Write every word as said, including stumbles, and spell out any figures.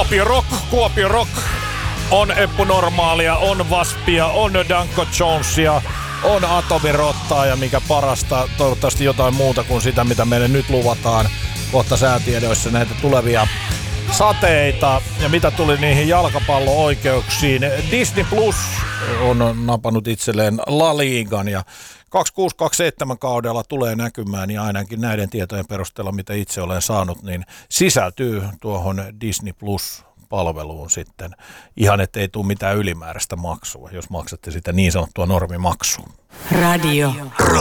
Kuopio Rock, Kuopio Rock. On Eppu Normaalia, on Waspia, on Danko Jonesia, on Atomirottaa ja mikä parasta, toivottavasti jotain muuta kuin sitä, mitä meille nyt luvataan kohta säätiedoissa, näitä tulevia sateita. Ja mitä tuli niihin jalkapallo-oikeuksiin, Disney Plus on napannut itselleen La Ligan ja kaksikymmentäkuusi kaksikymmentäseitsemän kaudella tulee näkymään, niin ainakin näiden tietojen perusteella, mitä itse olen saanut, niin sisältyy tuohon Disney Plus-palveluun sitten. Ihan ettei tule mitään ylimääräistä maksua, jos maksatte sitä niin sanottua normimaksua. Radio.